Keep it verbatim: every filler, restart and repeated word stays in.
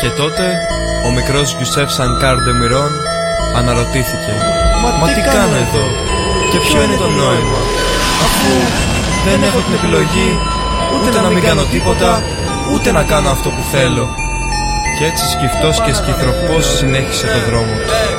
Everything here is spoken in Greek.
Και τότε ο μικρός Γιουσέφ Σανκάρ ντε Μιρόν αναρωτήθηκε: Μα, Μα τι κάνω εδώ και ποιο είναι το νόημα, αφού δεν έχω την επιλογή ούτε να μην κάνω τίποτα, ούτε να κάνω αυτό που θέλω. Και έτσι σκυφτός και σκυθροπός συνέχισε το δρόμο του.